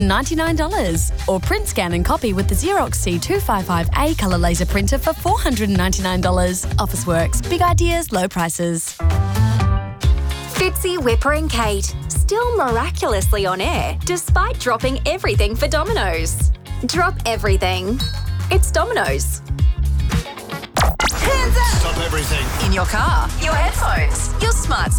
$99. Or print, scan and copy with the Xerox C255A colour laser printer for $499. Officeworks. Big ideas, low prices. Fitzy, Whipper and Kate, still miraculously on air despite dropping everything for Domino's. Drop everything. It's Domino's. Hands up! Stop everything. In your car, your headphones, your smart